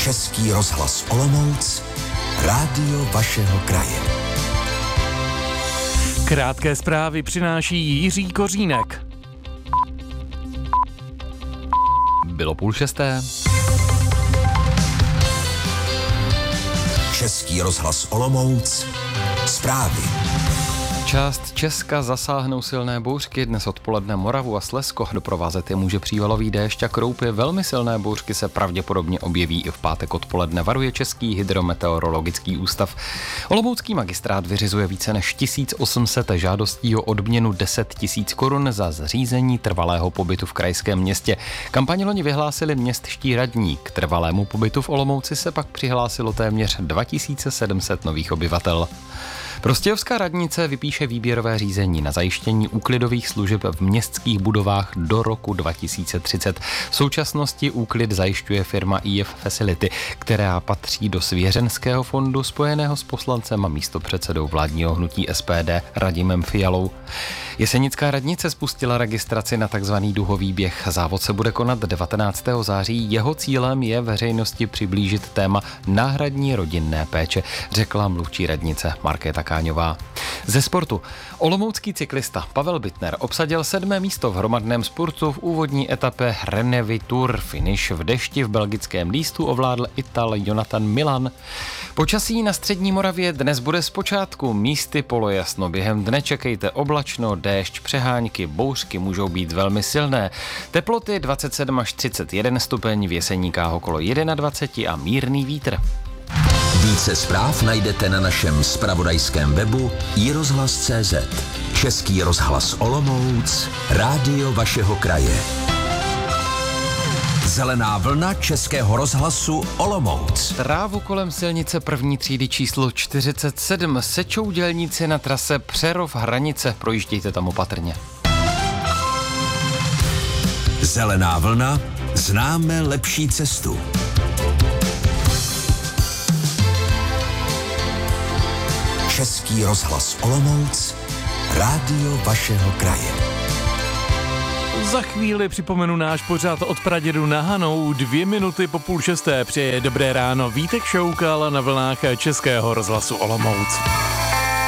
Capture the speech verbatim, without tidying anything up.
Český rozhlas Olomouc, rádio vašeho kraje. Krátké zprávy přináší Jiří Kořínek. Bylo půl šesté. Český rozhlas Olomouc, zprávy. Část Česka zasáhnou silné bouřky, dnes odpoledne Moravu a Slezsko, doprovázet je může přívalový déšť a kroupy. Velmi silné bouřky se pravděpodobně objeví i v pátek odpoledne, varuje Český hydrometeorologický ústav. Olomoucký magistrát vyřizuje více než tisíc osm set žádostí o odměnu deset tisíc korun za zřízení trvalého pobytu v krajském městě. Kampaň loni vyhlásili městští radní. K trvalému pobytu v Olomouci se pak přihlásilo téměř dva tisíce sedm set nových obyvatel. Prostějovská radnice vypíše výběrové řízení na zajištění úklidových služeb v městských budovách do roku dva tisíce třicet. V současnosti úklid zajišťuje firma í ef Facility, která patří do svěřenského fondu spojeného s poslancem a místopředsedou vládního hnutí es pé dé Radimem Fialou. Jesenická radnice spustila registraci na takzvaný duhový běh. Závod se bude konat devatenáctého září. Jeho cílem je veřejnosti přiblížit téma náhradní rodinné péče, řekla mluvčí radnice Markéta Káňová. Ze sportu. Olomoucký cyklista Pavel Bittner obsadil sedmé místo v hromadném sportu v úvodní etapě Renevy Tour. Finish v dešti v belgickém Lístu ovládl Ital Jonathan Milan. Počasí na střední Moravě dnes bude zpočátku místy polojasno. Během dne čekejte oblačno, déšť, přehánky, bouřky můžou být velmi silné. Teploty dvacet sedm až třicet jeden stupeň, v Jeseníkách okolo dvacet jedna a mírný vítr. Více zpráv najdete na našem zpravodajském webu i rozhlas tečka cé zet. Český rozhlas Olomouc, rádio vašeho kraje. Zelená vlna Českého rozhlasu Olomouc. Trávu kolem silnice první třídy číslo čtyřicet sedm sečou dělníci na trase Přerov Hranice. Projíždějte tam opatrně. Zelená vlna, známe lepší cestu. Český rozhlas Olomouc, rádio vašeho kraje. Za chvíli připomenu náš pořad od pradědu na Hanou. Dvě minuty po půl šesté přeje dobré ráno Vítek Šoukal na vlnách Českého rozhlasu Olomouc.